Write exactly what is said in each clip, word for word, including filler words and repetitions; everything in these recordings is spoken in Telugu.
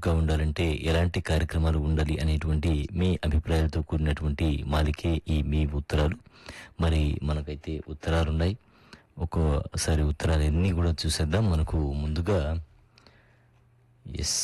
చురుగ్గా ఉండాలంటే ఎలాంటి కార్యక్రమాలు ఉండాలి అనేటువంటి మీ అభిప్రాయాలతో కూడినటువంటి మాలికే ఈ మీ ఉత్తరాలు. మరి మనకైతే ఉత్తరాలున్నాయి. ఒక్కోసారి ఉత్తరాలు ఎన్ని కూడా చూసేద్దాం. మనకు ముందుగా ఎస్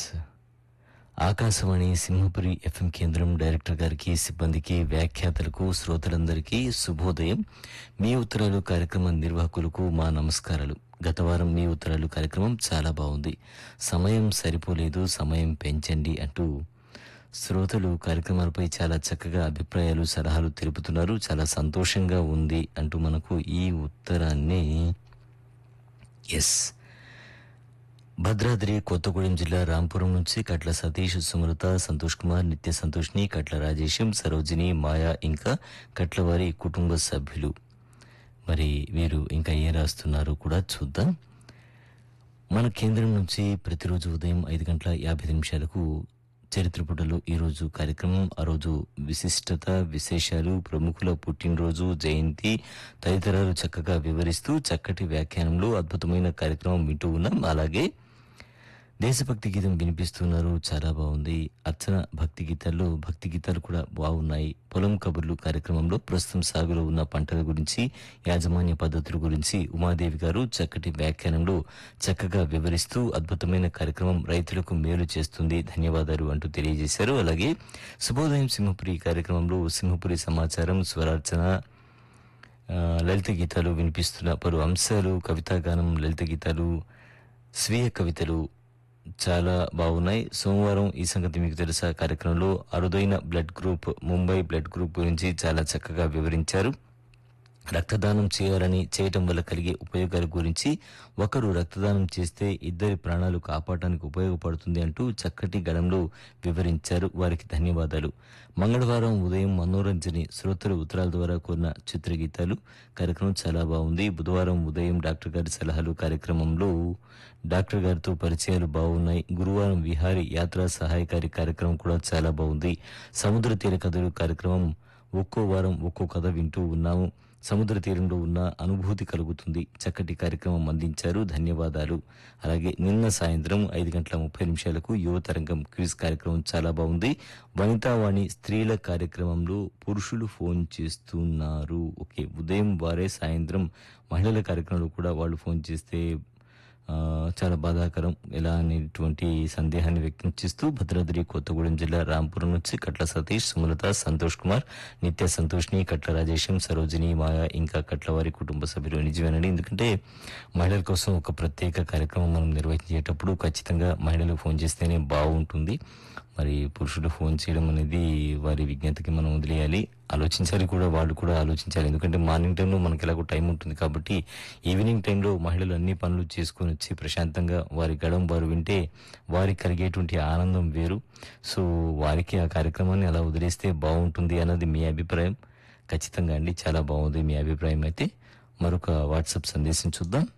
ఆకాశవాణి సింహపురి ఎఫ్ఎం కేంద్రం డైరెక్టర్ గారికి, సిబ్బందికి, వ్యాఖ్యాతలకు, శ్రోతలందరికీ శుభోదయం. మీ ఉత్తరాలు కార్యక్రమం నిర్వాహకులకు మా నమస్కారాలు. గత వారం మీ ఉత్తరాలు కార్యక్రమం చాలా బాగుంది. సమయం సరిపోలేదు, సమయం పెంచండి అంటూ శ్రోతలు కార్యక్రమాలపై చాలా చక్కగా అభిప్రాయాలు, సలహాలు తెలుపుతున్నారు. చాలా సంతోషంగా ఉంది అంటూ మనకు ఈ ఉత్తరాన్ని ఎస్ భద్రాద్రి కొత్తగూడెం జిల్లా రాంపురం నుంచి కట్ల సతీష్, సుమలత, సంతోష్ కుమార్, నిత్య సంతోష్ని, కట్ల రాజేశం, సరోజిని, మాయా ఇంకా కట్ల వారి కుటుంబ సభ్యులు. మరి వీరు ఇంకా ఏం రాస్తున్నారు కూడా చూద్దాం. మన కేంద్రం నుంచి ప్రతిరోజు ఉదయం ఐదు గంటల యాభై నిమిషాలకు చరిత్ర పుటలో ఈరోజు కార్యక్రమం. ఆ రోజు విశిష్టత, విశేషాలు, ప్రముఖుల పుట్టినరోజు, జయంతి తదితరాలు చక్కగా వివరిస్తూ చక్కటి వ్యాఖ్యానంలో అద్భుతమైన కార్యక్రమం వింటూ ఉన్నాం. అలాగే దేశభక్తి గీతం వినిపిస్తున్నారు, చాలా బాగుంది. అర్చన భక్తి గీతాల్లో భక్తి గీతాలు కూడా బాగున్నాయి. పొలం కబుర్లు కార్యక్రమంలో ప్రస్తుతం సాగులో ఉన్న పంటల గురించి, యాజమాన్య పద్ధతుల గురించి ఉమాదేవి గారు చక్కటి వ్యాఖ్యానంలో చక్కగా వివరిస్తూ అద్భుతమైన కార్యక్రమం రైతులకు మేలు చేస్తుంది, ధన్యవాదాలు అంటూ తెలియజేశారు. అలాగే శుభోదయం సింహపురి కార్యక్రమంలో సింహపురి సమాచారం, స్వరార్చన, లలిత గీతాలు వినిపిస్తున్న పలు అంశాలు, కవితాగానం, లలిత గీతాలు, స్వీయ కవితలు చాలా బాగున్నాయి. సోమవారం ఈ సంగతి మీకు తెలుసా కార్యక్రమంలో అరుదైన blood group, Mumbai blood group గురించి చాలా చక్కగా వివరించారు. రక్తదానం చేయాలని, చేయటం వల్ల కలిగే ఉపయోగాల గురించి, ఒకరు రక్తదానం చేస్తే ఇద్దరి ప్రాణాలు కాపాడటానికి ఉపయోగపడుతుంది అంటూ చక్కటి గళంలో వివరించారు. వారికి ధన్యవాదాలు. మంగళవారం ఉదయం మనోరంజని శ్రోతలు ఉత్తరాల ద్వారా కోరిన చిత్రగీతాలు కార్యక్రమం చాలా బాగుంది. బుధవారం ఉదయం డాక్టర్ గారి సలహాలు కార్యక్రమంలో డాక్టర్ గారితో పరిచయాలు బాగున్నాయి. గురువారం విహారీ యాత్రా సహాయకారి కార్యక్రమం కూడా చాలా బాగుంది. సముద్ర తీర కథలు కార్యక్రమం ఒక్కో వారం ఒక్కో కథ వింటూ ఉన్నాము. సముద్ర తీరంలో ఉన్న అనుభూతి కలుగుతుంది. చక్కటి కార్యక్రమం అందించారు, ధన్యవాదాలు. అలాగే నిన్న సాయంత్రం ఐదు గంటల ముప్పై నిమిషాలకు యువతరంగం క్విజ్ కార్యక్రమం చాలా బాగుంది. వనితావాణి స్త్రీల కార్యక్రమంలో పురుషులు ఫోన్ చేస్తున్నారు. ఓకే, ఉదయం వారే, సాయంత్రం మహిళల కార్యక్రమంలో కూడా వాళ్ళు ఫోన్ చేస్తే చాలా బాధాకరం. ఎలా అనేటువంటి సందేహాన్ని వ్యక్తం చేస్తూ భద్రాద్రి కొత్తగూడెం జిల్లా రాంపురం నుంచి కట్ల సతీష్, సుమలత, సంతోష్ కుమార్, నిత్య సంతోష్ని, కట్ల రాజేశం, సరోజిని, మాయా ఇంకా కట్ల వారి కుటుంబ సభ్యులు. నిజమేనండి, ఎందుకంటే మహిళల కోసం ఒక ప్రత్యేక కార్యక్రమం మనం నిర్వహించేటప్పుడు ఖచ్చితంగా మహిళలు ఫోన్ చేస్తేనే బాగుంటుంది. మరి పురుషులు ఫోన్ చేయడం అనేది వారి విజ్ఞతకి మనం వదిలేయాలి. ఆలోచించాలి కూడా, వాళ్ళు కూడా ఆలోచించాలి. ఎందుకంటే మార్నింగ్ టైంలో మనకి ఎలాగో టైం ఉంటుంది కాబట్టి ఈవినింగ్ టైంలో మహిళలు అన్ని పనులు చేసుకొని వచ్చి ప్రశాంతంగా వారి గడం వారు వింటే వారికి కలిగేటువంటి ఆనందం వేరు. సో వారికి ఆ కార్యక్రమాన్ని అలా వదిలేస్తే బాగుంటుంది అన్నది మీ అభిప్రాయం. ఖచ్చితంగా అండి, చాలా బాగుంది మీ అభిప్రాయం. అయితే మరొక వాట్సాప్ సందేశం చూద్దాం.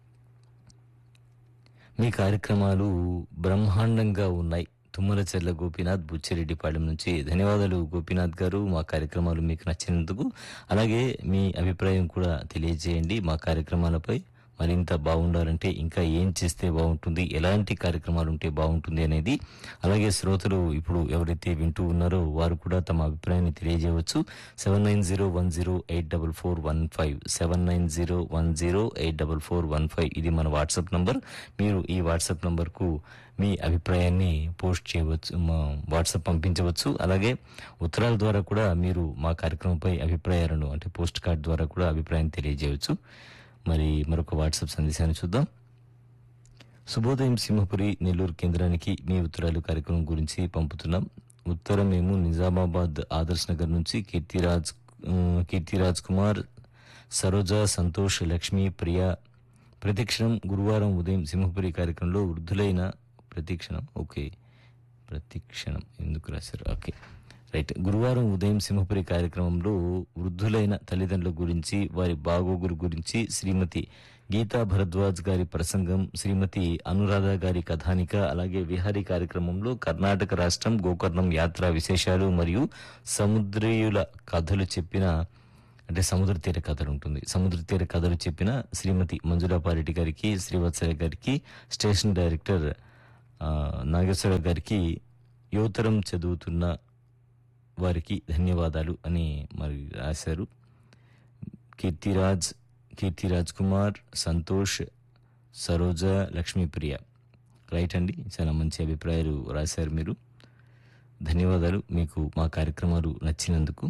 మీ కార్యక్రమాలు బ్రహ్మాండంగా ఉన్నాయి. తుమ్మలచెర్ల గోపీనాథ్, బుచ్చిరెడ్డిపాళెం నుంచి. ధన్యవాదాలు గోపీనాథ్ గారు, మా కార్యక్రమాలు మీకు నచ్చినందుకు. అలాగే మీ అభిప్రాయం కూడా తెలియజేయండి. మా కార్యక్రమాలపై మరింత బాగుండాలంటే ఇంకా ఏం చేస్తే బాగుంటుంది, ఎలాంటి కార్యక్రమాలు ఉంటే బాగుంటుంది అనేది. అలాగే శ్రోతలు ఇప్పుడు ఎవరైతే వింటూ ఉన్నారో వారు కూడా తమ అభిప్రాయాన్ని తెలియజేయవచ్చు. Seven nine zero one zero eight double four one five seven nine zero one zero eight double four one five ఇది మన వాట్సాప్ నంబర్. మీరు ఈ వాట్సాప్ నంబర్కు మీ అభిప్రాయాన్ని పోస్ట్ చేయవచ్చు, మా వాట్సాప్ పంపించవచ్చు. అలాగే ఉత్తరాల ద్వారా కూడా మీరు మా కార్యక్రమంపై అభిప్రాయాలను అంటే పోస్ట్ కార్డ్ ద్వారా కూడా అభిప్రాయం తెలియజేయవచ్చు. మరి మరొక వాట్సాప్ సందేశాన్ని చూద్దాం. శుభోదయం సింహపురి నెల్లూరు కేంద్రానికి మీ ఉత్తరాలు కార్యక్రమం గురించి పంపుతున్నాం. ఉత్తరం మేము నిజామాబాద్ ఆదర్శ్ నగర్ నుంచి కీర్తిరాజ్ కీర్తిరాజ్ కుమార్, సరోజ, సంతోష్, లక్ష్మి, ప్రియ. ప్రతిక్షణం గురువారం ఉదయం సింహపురి కార్యక్రమంలో వృద్ధులైన ప్రతిక్షణం ఓకే ప్రతిక్షణం ఎందుకు రాశారు ఓకే రైట్ గురువారం ఉదయం సింహపురి కార్యక్రమంలో వృద్ధులైన తల్లిదండ్రుల గురించి, వారి బాగోగుల గురించి శ్రీమతి గీతా భరద్వాజ్ గారి ప్రసంగం, శ్రీమతి అనురాధ గారి కథానిక, అలాగే విహారీ కార్యక్రమంలో కర్ణాటక రాష్ట్రం గోకర్ణం యాత్ర విశేషాలు మరియు సముద్రీయుల కథలు చెప్పిన అంటే సముద్ర తీర కథలు ఉంటుంది సముద్ర తీర కథలు చెప్పిన శ్రీమతి మంజులా పారెడ్డి గారికి, శ్రీవత్సల గారికి, స్టేషన్ డైరెక్టర్ ఆ, నాగేశ్వరరావు గారికి యువతరం చదువుతున్న వారికి ధన్యవాదాలు అని మరి రాశారు. కీర్తిరాజ్ కీర్తిరాజ్ కుమార్, సంతోష్, సరోజ, లక్ష్మీప్రియ. రైట్ అండి, చాలా మంచి అభిప్రాయాలు రాశారు మీరు. ధన్యవాదాలు మీకు మా కార్యక్రమాలు నచ్చినందుకు.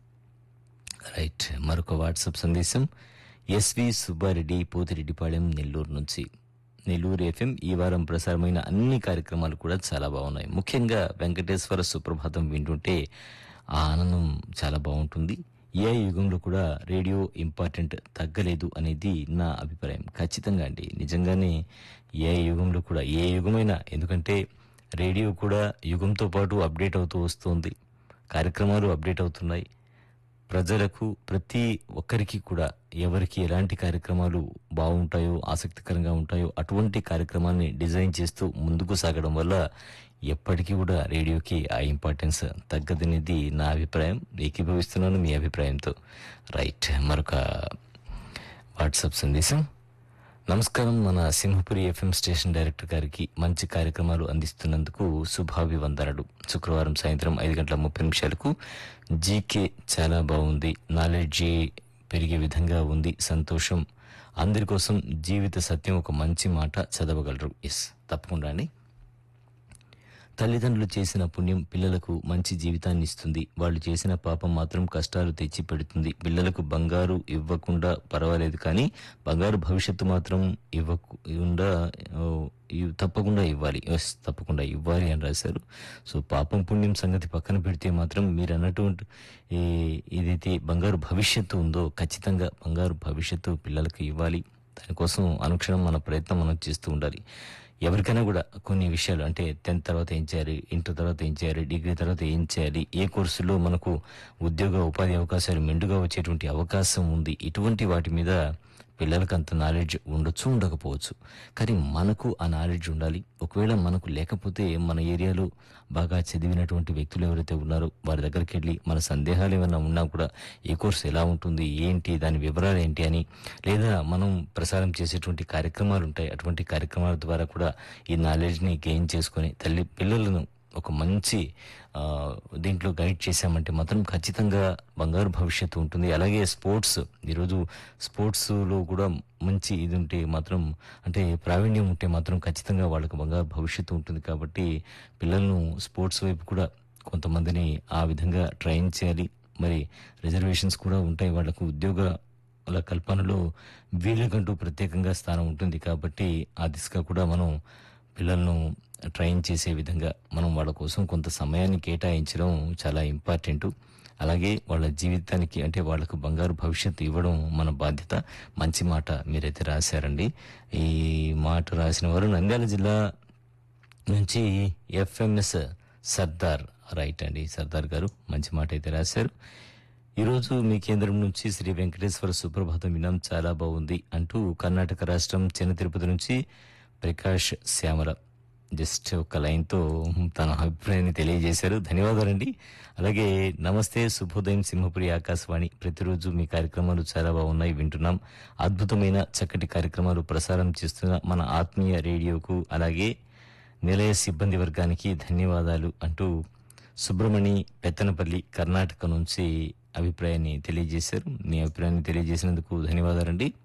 రైట్, మరొక వాట్సాప్ సందేశం ఎస్వి సుబ్బారెడ్డి, పోతిరెడ్డిపాళెం, నెల్లూరు నుంచి. నెల్లూరు ఎఫ్ఎం ఈ వారం ప్రసారమైన అన్ని కార్యక్రమాలు కూడా చాలా బాగున్నాయి. ముఖ్యంగా వెంకటేశ్వర సుప్రభాతం వింటుంటే ఆ ఆనందం చాలా బాగుంటుంది. ఏ యుగంలో కూడా రేడియో ఇంపార్టెంట్ తగ్గలేదు అనేది నా అభిప్రాయం. ఖచ్చితంగా అండి, నిజంగానే ఏ యుగంలో కూడా, ఏ యుగమైనా, ఎందుకంటే రేడియో కూడా యుగంతో పాటు అప్డేట్ అవుతూ వస్తుంది, కార్యక్రమాలు అప్డేట్ అవుతున్నాయి. ప్రజలకు ప్రతి ఒక్కరికి కూడా ఎవరికి ఎలాంటి కార్యక్రమాలు బాగుంటాయో, ఆసక్తికరంగా ఉంటాయో అటువంటి కార్యక్రమాన్ని డిజైన్ చేస్తూ ముందుకు సాగడం వల్ల ఎప్పటికీ కూడా రేడియోకి ఆ ఇంపార్టెన్స్ తగ్గదనేది నా అభిప్రాయం. ఏకీభవిస్తున్నాను మీ అభిప్రాయంతో. రైట్, మరొక వాట్సాప్ సందేశం. నమస్కారం, మన సింహపురి ఎఫ్ఎం స్టేషన్ డైరెక్టర్ గారికి మంచి కార్యక్రమాలు అందిస్తున్నందుకు శుభాభివందనలు. శుక్రవారం సాయంత్రం ఐదు గంటల ముప్పై నిమిషాలకు జీకే చాలా బాగుంది, నాలెడ్జి పెరిగే విధంగా ఉంది, సంతోషం. అందరి కోసం జీవిత సత్యం ఒక మంచి మాట చదవగలరు. ఎస్, తప్పకుండా అండి. తల్లిదండ్రులు చేసిన పుణ్యం పిల్లలకు మంచి జీవితాన్ని ఇస్తుంది. వాళ్ళు చేసిన పాపం మాత్రం కష్టాలు తెచ్చి పెడుతుంది. పిల్లలకు బంగారు ఇవ్వకుండా పర్వాలేదు, కానీ బంగారు భవిష్యత్తు మాత్రం ఇవ్వకుండా తప్పకుండా ఇవ్వాలి. ఎస్, తప్పకుండా ఇవ్వాలి అని రాశారు. సో పాపం పుణ్యం సంగతి పక్కన పెడితే మాత్రం మీరు అన్నటువంటి ఏదైతే బంగారు భవిష్యత్తు ఉందో ఖచ్చితంగా బంగారు భవిష్యత్తు పిల్లలకు ఇవ్వాలి. దానికోసం అనుక్షణం మన ప్రయత్నం మనం చేస్తూ ఉండాలి. ఎవరికైనా కూడా కొన్ని విషయాలు, అంటే టెన్త్ తర్వాత ఏం చేయాలి, ఇంటర్ తర్వాత ఏం చేయాలి, డిగ్రీ తర్వాత ఏం చేయాలి, ఏ కోర్సులో మనకు ఉద్యోగ ఉపాధి అవకాశాలు మెండుగా వచ్చేటువంటి అవకాశం ఉంది, ఇటువంటి వాటి మీద పిల్లలకు అంత నాలెడ్జ్ ఉండొచ్చు, ఉండకపోవచ్చు. కానీ మనకు ఆ నాలెడ్జ్ ఉండాలి. ఒకవేళ మనకు లేకపోతే మన ఏరియాలో బాగా చదివినటువంటి వ్యక్తులు ఎవరైతే ఉన్నారో వారి దగ్గరికి వెళ్ళి మన సందేహాలు ఏమైనా ఉన్నా కూడా ఏ కోర్సు ఎలా ఉంటుంది, ఏంటి, దాని వివరాలు ఏంటి అని, లేదా మనం ప్రసారం చేసేటువంటి కార్యక్రమాలు ఉంటాయి, అటువంటి కార్యక్రమాల ద్వారా కూడా ఈ నాలెడ్జ్ని గెయిన్ చేసుకొని తల్లి పిల్లలను ఒక మంచి దీంట్లో గైడ్ చేశామంటే మాత్రం ఖచ్చితంగా బంగారు భవిష్యత్తు ఉంటుంది. అలాగే స్పోర్ట్స్, ఈరోజు స్పోర్ట్స్లో కూడా మంచి ఇది ఉంటే మాత్రం, అంటే ప్రావీణ్యం ఉంటే మాత్రం ఖచ్చితంగా వాళ్ళకి బంగారు భవిష్యత్తు ఉంటుంది. కాబట్టి పిల్లలను స్పోర్ట్స్ వైపు కూడా కొంతమందిని ఆ విధంగా ట్రైన్ చేయాలి. మరి రిజర్వేషన్స్ కూడా ఉంటాయి, వాళ్ళకు ఉద్యోగాల కల్పనలో వీళ్ళకంటూ ప్రత్యేకంగా స్థానం ఉంటుంది. కాబట్టి ఆ దిశగా కూడా మనం పిల్లలను ట్రైన్ చేసే విధంగా మనం వాళ్ళ కోసం కొంత సమయాన్ని కేటాయించడం చాలా ఇంపార్టెంట్. అలాగే వాళ్ళ జీవితానికి, అంటే వాళ్ళకు బంగారు భవిష్యత్తు ఇవ్వడం మన బాధ్యత. మంచి మాట మీరైతే రాశారండి. ఈ మాట రాసిన వారు నంద్యాల జిల్లా నుంచి ఎఫ్ఎంఎస్ సర్దార్. రైట్ అండి, సర్దార్ గారు మంచి మాట అయితే రాశారు. ఈరోజు మీ కేంద్రం నుంచి శ్రీ వెంకటేశ్వర సుప్రభాతం విన్నాం, చాలా బాగుంది అంటూ కర్ణాటక రాష్ట్రం చిన్న తిరుపతి నుంచి ప్రకాష్ శ్యామల జస్ట్ ఒక లైన్తో తన అభిప్రాయాన్ని తెలియజేశారు. ధన్యవాదాలండి. అలాగే నమస్తే, శుభోదయం సింహపురి ఆకాశవాణి, ప్రతిరోజు మీ కార్యక్రమాలు చాలా బాగున్నాయి, వింటున్నాం. అద్భుతమైన చక్కటి కార్యక్రమాలు ప్రసారం చేస్తున్న మన ఆత్మీయ రేడియోకు, అలాగే నిలయ సిబ్బంది వర్గానికి ధన్యవాదాలు అంటూ సుబ్రమణి పెత్తనపల్లి కర్ణాటక నుంచి అభిప్రాయాన్ని తెలియజేశారు. మీ అభిప్రాయాన్ని తెలియజేసినందుకు ధన్యవాదాలండి.